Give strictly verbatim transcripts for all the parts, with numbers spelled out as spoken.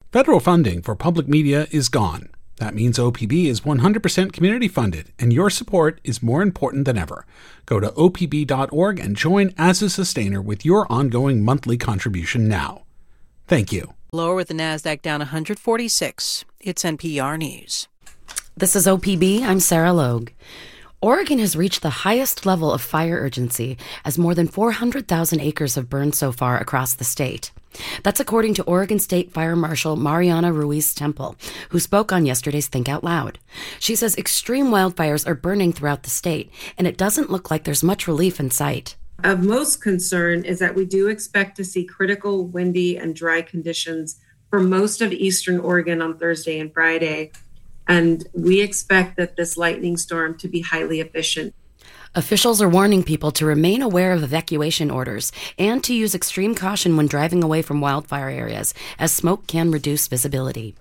Federal funding for public media is gone. That means O P B is one hundred percent community funded, and your support is more important than ever. Go to O P B dot org and join as a sustainer with your ongoing monthly contribution now. Thank you. Lower with the NASDAQ down one hundred forty-six. It's N P R News. This is O P B. I'm Sarah Logue. Oregon has reached the highest level of fire urgency as more than four hundred thousand acres have burned so far across the state. That's according to Oregon State Fire Marshal Mariana Ruiz Temple, who spoke on yesterday's Think Out Loud. She says extreme wildfires are burning throughout the state, and it doesn't look like there's much relief in sight. Of most concern is that we do expect to see critical windy and dry conditions for most of eastern Oregon on Thursday and Friday, and we expect that this lightning storm to be highly efficient. Officials are warning people to remain aware of evacuation orders and to use extreme caution when driving away from wildfire areas, as smoke can reduce visibility.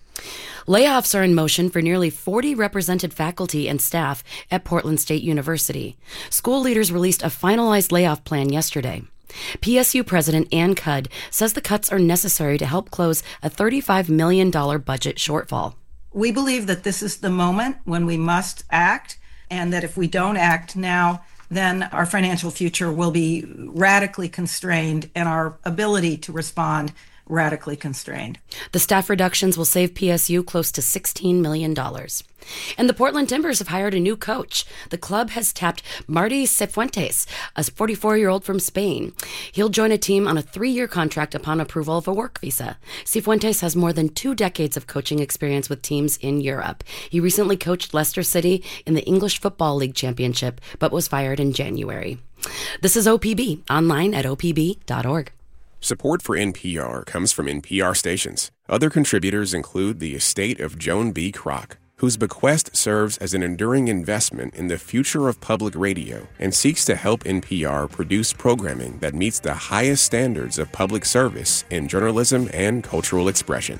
Layoffs are in motion for nearly forty represented faculty and staff at Portland State University. School leaders released a finalized layoff plan yesterday. P S U President Ann Cudd says the cuts are necessary to help close a thirty-five million dollars budget shortfall. We believe that this is the moment when we must act, and that if we don't act now, then our financial future will be radically constrained and our ability to respond radically constrained. The staff reductions will save P S U close to sixteen million dollars. And the Portland Timbers have hired a new coach. The club has tapped Marty Cifuentes, a forty-four-year-old from Spain. He'll join a team on a three-year contract upon approval of a work visa. Cifuentes has more than two decades of coaching experience with teams in Europe. He recently coached Leicester City in the English Football League Championship, but was fired in January. This is O P B, online at O P B dot org. Support for N P R comes from N P R stations. Other contributors include the estate of Joan B. Kroc, whose bequest serves as an enduring investment in the future of public radio and seeks to help N P R produce programming that meets the highest standards of public service in journalism and cultural expression.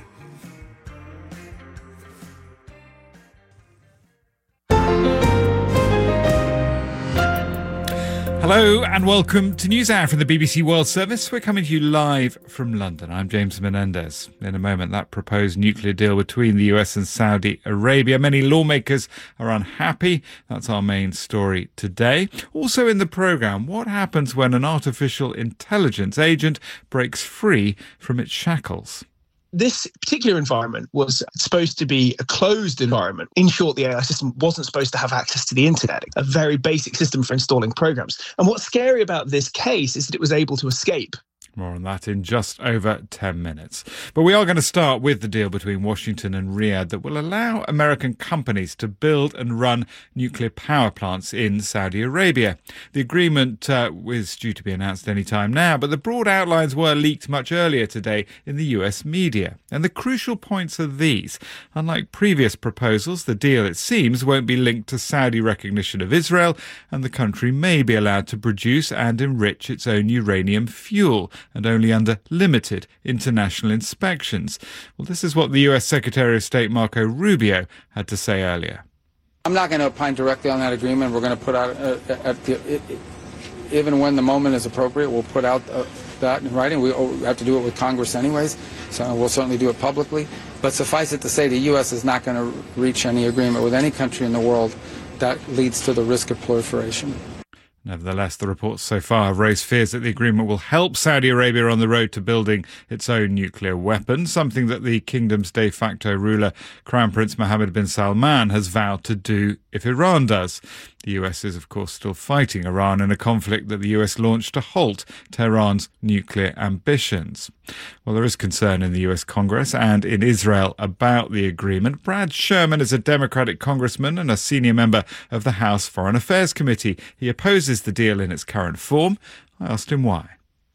Hello and welcome to NewsHour from the B B C World Service. We're coming to you live from London. I'm James Menendez. In a moment, that proposed nuclear deal between the U S and Saudi Arabia. Many lawmakers are unhappy. That's our main story today. Also in the programme, what happens when an artificial intelligence agent breaks free from its shackles? This particular environment was supposed to be a closed environment. In short, the A I system wasn't supposed to have access to the internet, a very basic system for installing programs. And what's scary about this case is that it was able to escape. More on that in just over ten minutes. But we are going to start with the deal between Washington and Riyadh that will allow American companies to build and run nuclear power plants in Saudi Arabia. The agreement uh, is due to be announced any time now, but the broad outlines were leaked much earlier today in the U S media. And the crucial points are these. Unlike previous proposals, the deal, it seems, won't be linked to Saudi recognition of Israel, and the country may be allowed to produce and enrich its own uranium fuel, and only under limited international inspections. Well, this is what the U S Secretary of State Marco Rubio had to say earlier. I'm not going to opine directly on that agreement. We're going to put out, uh, at the, it, it, even when the moment is appropriate, we'll put out uh, that in writing. We have to do it with Congress anyways, so we'll certainly do it publicly. But suffice it to say, the U S is not going to reach any agreement with any country in the world that leads to the risk of proliferation. Nevertheless, the reports so far have raised fears that the agreement will help Saudi Arabia on the road to building its own nuclear weapons, something that the kingdom's de facto ruler, Crown Prince Mohammed bin Salman, has vowed to do if Iran does. The U S is, of course, still fighting Iran in a conflict that the U S launched to halt Tehran's nuclear ambitions. Well, there is concern in the U S Congress and in Israel about the agreement. Brad Sherman is a Democratic congressman and a senior member of the House Foreign Affairs Committee. He opposes the deal in its current form. I asked him why.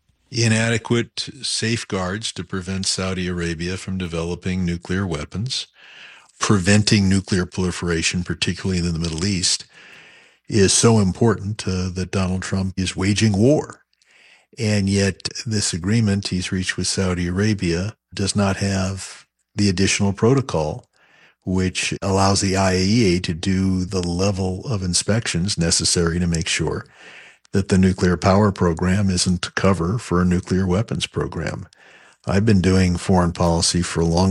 Inadequate safeguards to prevent Saudi Arabia from developing nuclear weapons, preventing nuclear proliferation, particularly in the Middle East, is so important uh, that Donald Trump is waging war. And yet this agreement he's reached with Saudi Arabia does not have the additional protocol, which allows the I A E A to do the level of inspections necessary to make sure that the nuclear power program isn't cover for a nuclear weapons program. I've been doing foreign policy for a long